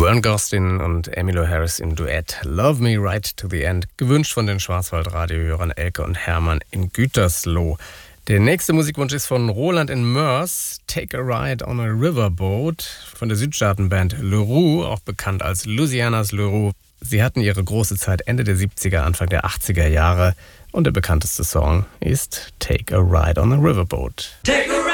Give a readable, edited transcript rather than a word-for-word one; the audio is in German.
Vern Gosdin und Emmylou Harris im Duett Love Me Right to the End, gewünscht von den Schwarzwald-Radiohörern Elke und Hermann in Gütersloh. Der nächste Musikwunsch ist von Roland in Moers, Take a Ride on a Riverboat, von der Südstaatenband Le Roux, auch bekannt als Louisianas Le Roux. Sie hatten ihre große Zeit Ende der 70er, Anfang der 80er Jahre und der bekannteste Song ist Take a Ride on a Riverboat. Take a